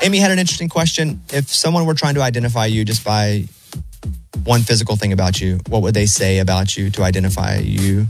Amy had an interesting question. If someone were trying to identify you just by one physical thing about you, what would they say about you to identify you?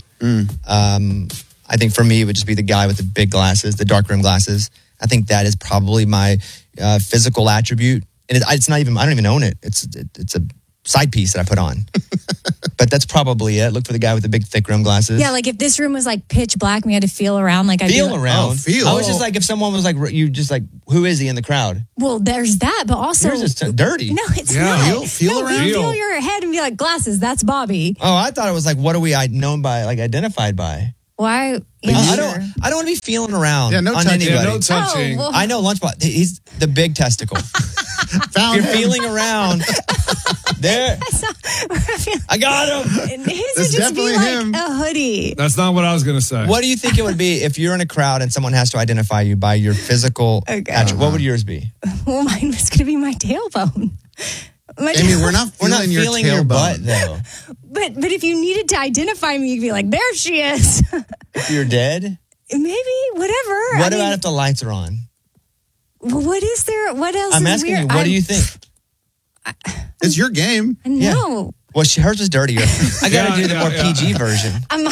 I think for me, it would just be the guy with the big glasses, the dark rim glasses. I think that is probably my physical attribute. And it's not even, I don't even own it. It's a side piece that I put on. But that's probably it. Look for the guy with the big, thick rim glasses. Yeah, like if this room was like pitch black and we had to feel around, like I'd Feel around? feel. I was just like, if someone was like, you just like, who is he in the crowd? Well, there's that, but also... Yours is dirty. No, it's not. Feel around? You feel your head and be like, glasses, that's Bobby. Oh, I thought it was like, what are we known by, like identified by? Why? I don't want to be feeling around on touching. anybody. Yeah, no touching. Oh, well. I know Lunchbox. He's the big testicle. Found If you're him. feeling around, there. I got him. His would That's just be definitely like him. a hoodie. That's not what I was going to say. What do you think it would be if you're in a crowd and someone has to identify you by your physical attribute? What would yours be? Well, mine was going to be my tailbone. Amy, we're not feeling your butt tailbone. though. But if you needed to identify me, you'd be like, there she is. If you're dead, Maybe, whatever. what about if the lights are on? What is there? What else I'm is asking weird? you. What do you think? It's your game. No. Well, hers was dirtier. I got to do the more yeah. PG version. My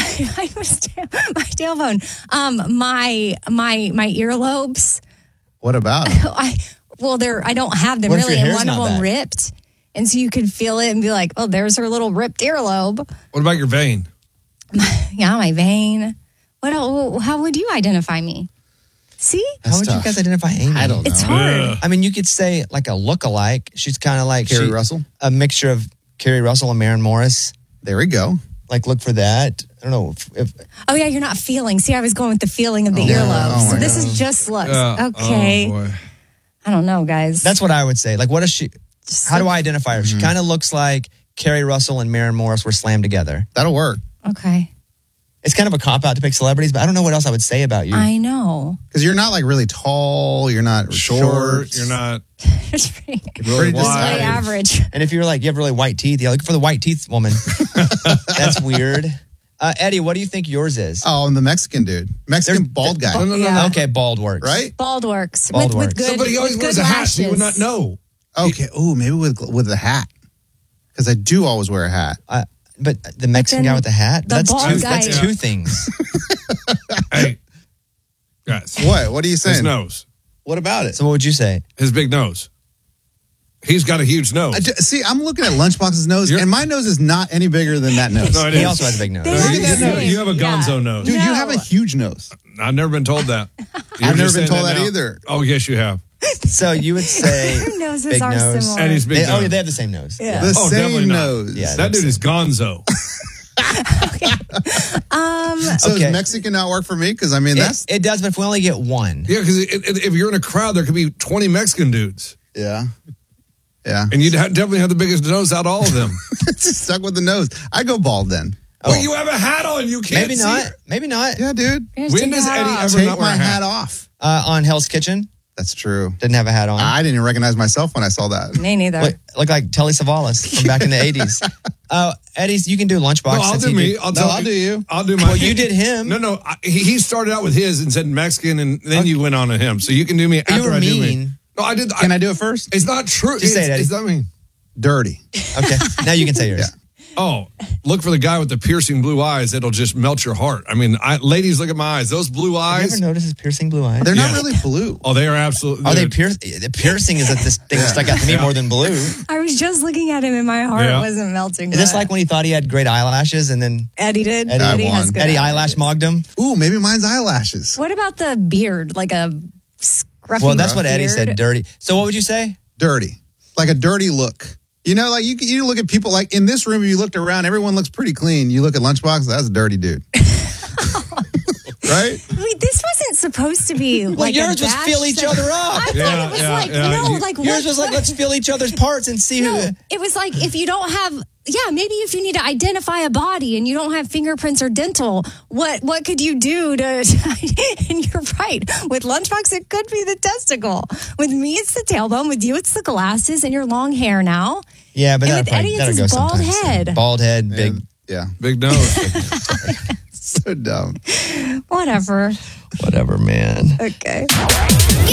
tailbone. My earlobes. What about? I don't have them What if really, your and hair's one of not them back? ripped, and so you could feel it and be like, "Oh, there's her little ripped earlobe." What about your vein? Yeah, my vein. What else? How would you identify me? See, How would tough. you guys identify Amy? I don't know. it's hard. Ugh. I mean, you could say like a look-alike. She's kind of like Carrie Russell? a mixture of Carrie Russell and Maren Morris. There we go. Like, look for that. I don't know if Oh yeah, you're not feeling. See, I was going with the feeling of the yeah. earlobe. Oh, So my this God. is just looks. Yeah. Okay. Oh, boy. I don't know, guys. that's what I would say. Like, what is she? How do I identify her? She kind of looks like Carrie Russell and Maren Morris were slammed together. That'll work. okay. It's kind of a cop-out to pick celebrities, but I don't know what else I would say about you. I know. Because you're not like really tall. You're not Short. You're not It's pretty really wide. way average. And if you're like, you have really white teeth, yeah, look for the white teeth woman. That's weird. Eddie, what do you think yours is? Oh, I'm the Mexican dude. Mexican bald guy. No, no, no. Yeah. Okay, bald works. Right? Bald works. Bald with works. good. Somebody always with wears good a hat, so you would lashes. not know. Okay. Ooh, maybe with the hat. Because I do always wear a hat. But the Mexican then guy with the hat? the bald guy- That's two things. Hey, guys, What are you saying? his nose, What about it? So what would you say? his big nose. He's got a huge nose. See, I'm looking at Lunchbox's nose, and my nose is not any bigger than that nose. No, it He is. also has a big nose. They Look are at that the nose. same. You have a gonzo Yeah. nose. Dude, you No. have a huge nose. I've never been told that. You're I've never just been saying told that now. either. Oh, yes, you have. So you would say Their noses big are nose. similar. And he's big They, nose. yeah, they have the same nose. Yeah. The Oh, definitely same not. nose. Yeah. That dude is gonzo. So Okay. does Mexican not work for me? Because, I mean, that's... It does, but if we only get one. Yeah, because if you're in a crowd, there could be 20 Mexican dudes. Yeah. Yeah. And you'd definitely have the biggest nose out of all of them. Just stuck with the nose. I go bald then. Well, you have a hat on. You can't Maybe see not. it. Maybe not. Yeah, dude. Just When take does your hat Eddie off. ever Take not wear my a hat off. On Hell's Kitchen, That's true. didn't have a hat on. I didn't even recognize myself when I saw that. Me neither. Look like Telly Savalas from back in the 80s. Eddie's, you can do Lunchbox. No, I'll since do he me. did- I'll do you. I'll do my. Well, you did him. No. He started out with his and said Mexican, and then you went on to him. So you can do me after You were I do me. mean. No, I did. Can I do it first? It's not true. Just say it, Eddie. It's not mean. Dirty. Okay, now you can say yours. Yeah. Oh, look for the guy with the piercing blue eyes. That'll just melt your heart. I mean, ladies, look at my eyes. Those blue Have you eyes. ever noticed his piercing blue eyes? They're Yeah. not really blue. Oh, they are absolutely. Are they piercing? The piercing is this thing that stuck out to me more than blue. Is I was just looking at him and my heart Yeah. wasn't melting. this but like when he thought he had great eyelashes and then Eddie did? Eddie has won. good Eddie eyelashes. eyelash mogged him? Ooh, maybe mine's eyelashes. What about the beard? Like a scruffy Well, that's what Eddie beard? said, dirty. So what would you say? Dirty. Like a dirty look. You know, like you look at people like in this room, you looked around, everyone looks pretty clean. You look at Lunchbox, that's a dirty dude. Right? Wait, this wasn't supposed to be like yours a was bash fill each thing. other up. I thought Yeah, it was yeah, like, yeah. no, like Yours what- was like, let's fill each other's parts and see No, who. it was like if you don't have, maybe if you need to identify a body and you don't have fingerprints or dental, what could you do to? And you're right. With Lunchbox, it could be the testicle. With me, it's the tailbone. With you, it's the glasses and your long hair now. Yeah, but And that'll with Eddie, that'll it's go his bald sometimes. head. Bald head, big. Yeah. big nose? So dumb. Whatever. Whatever, man. Okay.